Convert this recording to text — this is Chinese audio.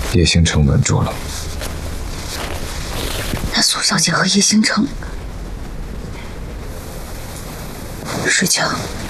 叶星辰稳住了。 那苏小姐和叶星辰，世强，